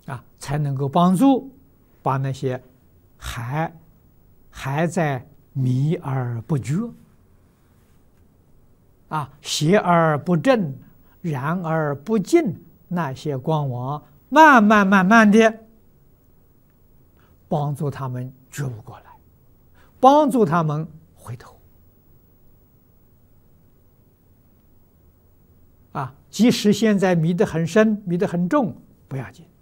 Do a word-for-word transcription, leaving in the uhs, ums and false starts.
啊，才能够帮助把那些还还在迷而不觉啊、邪而不正、然而不净那些光王，慢慢慢慢的帮助他们觉悟过来，帮助他们回头啊！即使现在迷得很深、迷得很重，不要紧。